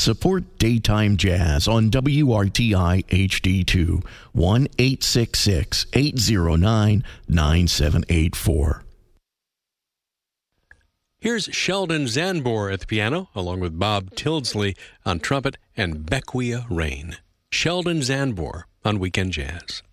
Support Daytime Jazz on WRTI HD2, 1-866-809-9784. Here's Sheldon Zanbor at the piano, along with Bob Tildesley on trumpet and Bequia Rain. Sheldon Zanbor on Weekend Jazz.